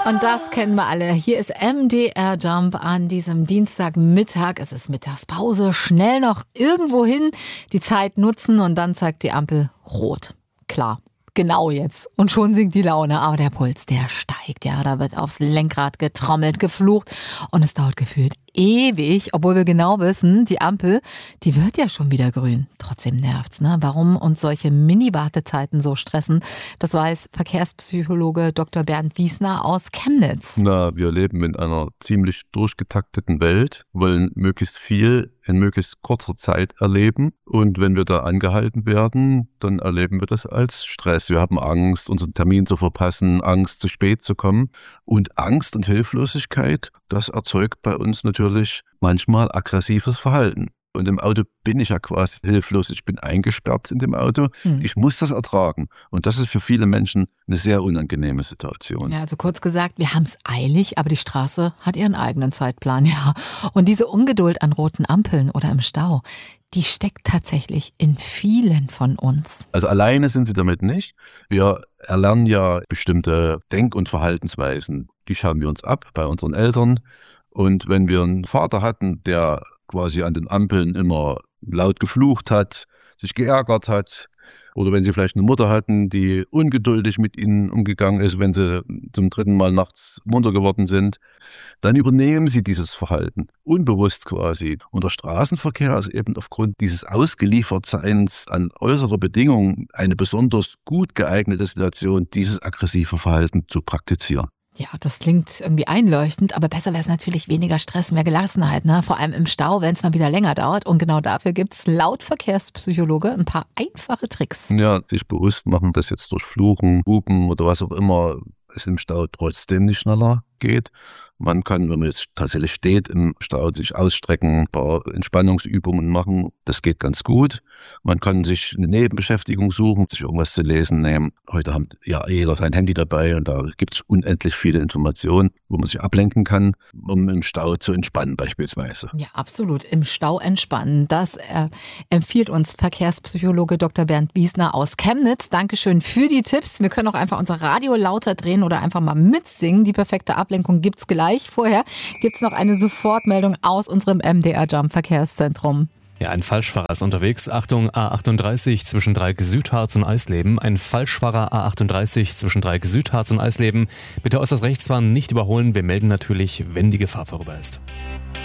Und das kennen wir alle. Hier ist MDR Jump an diesem Dienstagmittag. Es ist Mittagspause. Schnell noch irgendwo hin, die Zeit nutzen und dann zeigt die Ampel rot. Klar. Genau jetzt. Und schon sinkt die Laune. Aber der Puls, der steigt. Ja, da wird aufs Lenkrad getrommelt, geflucht. Und es dauert gefühlt ewig, obwohl wir genau wissen, die Ampel, die wird ja schon wieder grün. Trotzdem nervt's, ne? Warum uns solche Mini-Wartezeiten so stressen, das weiß Verkehrspsychologe Dr. Bernd Wiesner aus Chemnitz. Na, wir leben in einer ziemlich durchgetakteten Welt, wollen möglichst viel in möglichst kurzer Zeit erleben. Und wenn wir da angehalten werden, dann erleben wir das als Stress. Wir haben Angst, unseren Termin zu verpassen, Angst, zu spät zu kommen. Und Angst und Hilflosigkeit, das erzeugt bei uns natürlich manchmal aggressives Verhalten. Und im Auto bin ich ja quasi hilflos. Ich bin eingesperrt in dem Auto. Ich muss das ertragen. Und das ist für viele Menschen eine sehr unangenehme Situation. Ja, also kurz gesagt, wir haben es eilig, aber die Straße hat ihren eigenen Zeitplan, ja. Und diese Ungeduld an roten Ampeln oder im Stau, die steckt tatsächlich in vielen von uns. Also alleine sind sie damit nicht. Wir erlernen ja bestimmte Denk- und Verhaltensweisen. Die schauen wir uns ab bei unseren Eltern. Und wenn wir einen Vater hatten, der quasi an den Ampeln immer laut geflucht hat, sich geärgert hat, oder wenn sie vielleicht eine Mutter hatten, die ungeduldig mit ihnen umgegangen ist, wenn sie zum 3. Mal nachts munter geworden sind, dann übernehmen sie dieses Verhalten, unbewusst quasi. Und der Straßenverkehr ist eben aufgrund dieses Ausgeliefertseins an äußere Bedingungen eine besonders gut geeignete Situation, dieses aggressive Verhalten zu praktizieren. Ja, das klingt irgendwie einleuchtend, aber besser wäre es natürlich weniger Stress, mehr Gelassenheit, ne? Vor allem im Stau, wenn es mal wieder länger dauert. Und genau dafür gibt es laut Verkehrspsychologe ein paar einfache Tricks. Ja, sich bewusst machen, dass jetzt durch Fluchen, Hupen oder was auch immer es im Stau trotzdem nicht schneller geht. Man kann, wenn man jetzt tatsächlich steht im Stau, sich ausstrecken, ein paar Entspannungsübungen machen. Das geht ganz gut. Man kann sich eine Nebenbeschäftigung suchen, sich irgendwas zu lesen nehmen. Heute haben ja jeder sein Handy dabei und da gibt es unendlich viele Informationen, wo man sich ablenken kann, um im Stau zu entspannen beispielsweise. Ja, absolut. Im Stau entspannen. Das empfiehlt uns Verkehrspsychologe Dr. Bernd Wiesner aus Chemnitz. Dankeschön für die Tipps. Wir können auch einfach unser Radio lauter drehen oder einfach mal mitsingen. Die perfekte Ablenkung gibt's gleich. Vorher gibt's noch eine Sofortmeldung aus unserem MDR Jump Verkehrszentrum. Ja, ein Falschfahrer ist unterwegs. Achtung, A38 zwischen Dreieck-Südharz und Eisleben. Ein Falschfahrer A38 zwischen Dreieck-Südharz und Eisleben. Bitte äußerst rechts fahren, nicht überholen. Wir melden natürlich, wenn die Gefahr vorüber ist.